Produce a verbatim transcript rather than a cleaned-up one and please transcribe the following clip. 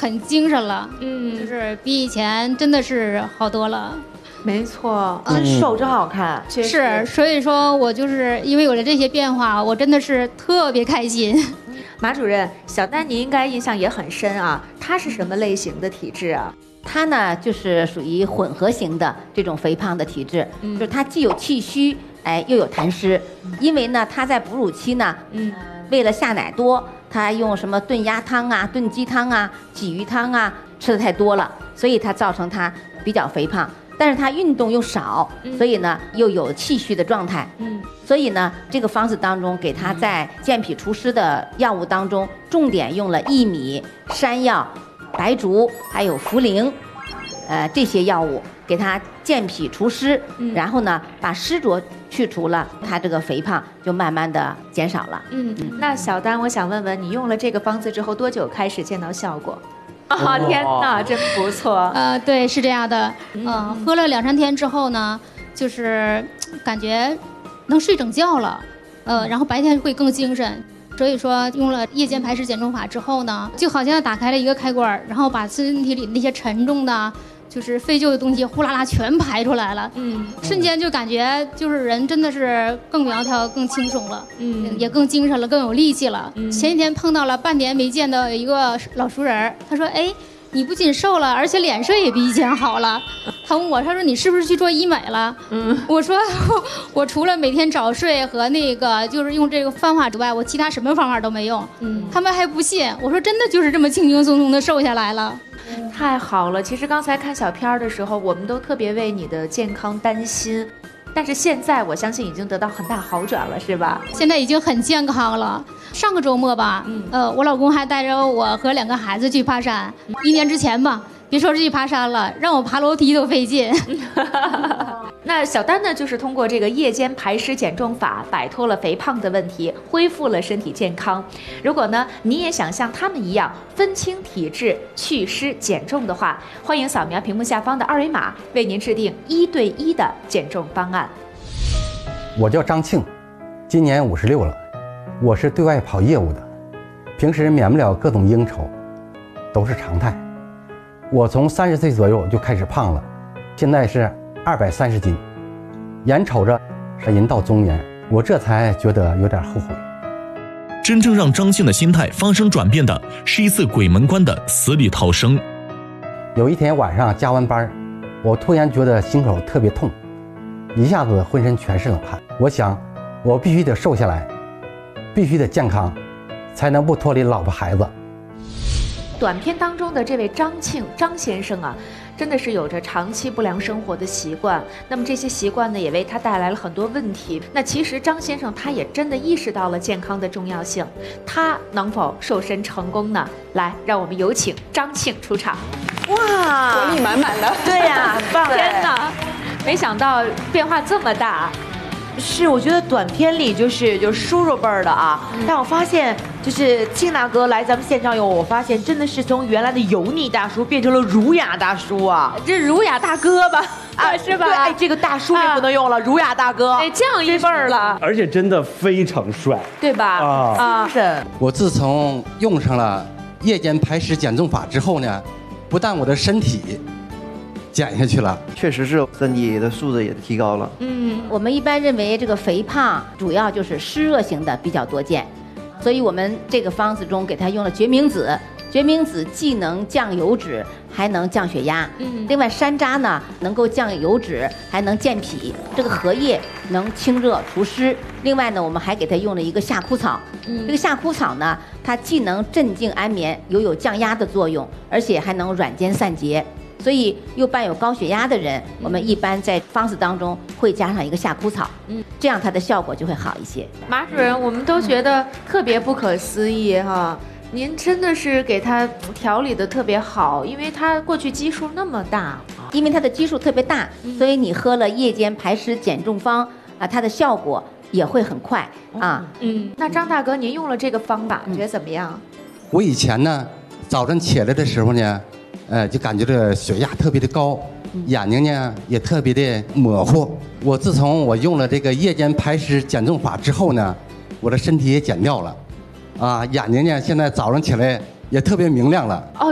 很精神了，嗯，就是比以前真的是好多了。 没错，很瘦真好看， 嗯、是，所以说我就是因为有了这些变化，我真的是特别开心。 马主任，小丹你应该印象也很深啊，他是什么类型的体质啊？ 他呢就是属于混合型的这种肥胖的体质，嗯、就是他既有气虚，哎，又有痰湿。嗯、因为呢，他在哺乳期呢，嗯，为了下奶多，他用什么炖鸭汤啊、炖鸡汤啊、鲫鱼汤啊吃的太多了，所以他造成他比较肥胖。但是他运动又少，所以呢又有气虚的状态。嗯，所以呢这个方子当中给他在健脾除湿的药物当中，重点用了薏米、山药、白术还有茯苓，呃这些药物给他健脾除湿，嗯、然后呢把湿浊去除了，他这个肥胖就慢慢的减少了。 嗯，嗯那小丹，我想问问你用了这个方子之后多久开始见到效果？啊、哦，天哪，真不错。 呃，对，是这样的，嗯、呃，喝了两三天之后呢，就是感觉能睡整觉了，呃，然后白天会更精神。所以说，用了夜间排湿减重法之后呢，就好像打开了一个开关，然后把身体里那些沉重的，就是废旧的东西呼啦啦全排出来了，嗯，瞬间就感觉就是人真的是更苗条、更轻松了，嗯，也更精神了，更有力气了。嗯、前几天碰到了半年没见的一个老熟人，他说：“哎，你不仅瘦了，而且脸色也比以前好了。”他问我，他说：“你是不是去做医美了？”嗯，我说我：“我除了每天早睡和那个就是用这个方法之外，我其他什么方法都没用。”嗯，他们还不信，我说：“真的就是这么轻轻松松的瘦下来了。” 太好了！其实刚才看小片的时候，我们都特别为你的健康担心，但是现在我相信已经得到很大好转了，是吧？ 现在已经很健康了。上个周末吧，嗯、呃，我老公还带着我和两个孩子去爬山。嗯、一年之前吧，别说是去爬山了，让我爬楼梯都费劲。 那小丹呢，就是通过这个夜间排湿减重法，摆脱了肥胖的问题，恢复了身体健康。如果呢，你也想像他们一样分清体质、祛湿减重的话，欢迎扫描屏幕下方的二维码，为您制定一对一的减重方案。 我叫张庆，今年五十六了，我是对外跑业务的，平时免不了各种应酬，都是常态。我从三十岁左右就开始胖了，现在是二百三十斤，眼瞅着是人到中年，我这才觉得有点后悔。 真正让张庆的心态发生转变的是一次鬼门关的死里逃生。 有一天晚上加完班，我突然觉得心口特别痛，一下子浑身全是冷汗。我想我必须得瘦下来，必须得健康，才能不脱离老婆孩子。 短片当中的这位张庆张先生啊，真的是有着长期不良生活的习惯，那么这些习惯呢，也为他带来了很多问题。那其实张先生他也真的意识到了健康的重要性，他能否瘦身成功呢？来，让我们有请张庆出场。 哇，活力满满的。 对呀、啊，很棒！天哪，没想到变化这么大。 是，我觉得短片里就是就是叔叔辈儿的啊，嗯、但我发现就是庆大哥来咱们现场以后，我发现真的是从原来的油腻大叔变成了儒雅大叔啊， 这儒雅大哥吧，啊是吧？ 哎，这个大叔也不能用了，啊、儒雅大哥， 哎，降一辈儿了， 而且真的非常帅， 对吧？啊啊！是。 我自从用上了夜间排湿减重法之后呢，不但我的身体减下去了， 确实是身体的素质也提高了。 嗯，我们一般认为这个肥胖主要就是湿热型的比较多见，所以我们这个方子中给它用了决明子。决明子既能降油脂，还能降血压。嗯，另外山楂呢能够降油脂，还能健脾。这个荷叶能清热除湿。另外呢，我们还给它用了一个夏枯草。嗯，这个夏枯草呢，它既能镇静安眠，又有降压的作用，而且还能软坚散结。所以又伴有高血压的人，我们一般在方子当中会加上一个夏枯草，嗯，这样它的效果就会好一些。 马主任，我们都觉得特别不可思议哈，您真的是给他调理的特别好，因为他过去基数那么大， 因为他的基数特别大，所以你喝了夜间排湿减重方啊，它的效果也会很快啊。 嗯，那张大哥，您用了这个方法，你觉得怎么样？ 我以前呢，早晨起来的时候呢。呃，就感觉这血压特别的高，眼睛呢也特别的模糊。我自从我用了这个夜间排湿减重法之后呢，我的身体也减掉了，啊，眼睛呢现在早上起来也特别明亮了。 哦。